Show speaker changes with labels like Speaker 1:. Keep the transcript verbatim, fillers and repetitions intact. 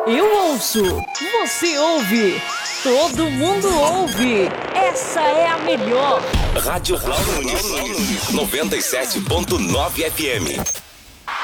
Speaker 1: Eu ouço, você ouve, todo mundo ouve. Essa é a melhor.
Speaker 2: Rádio Cláudio Nunes, noventa e sete ponto nove F M.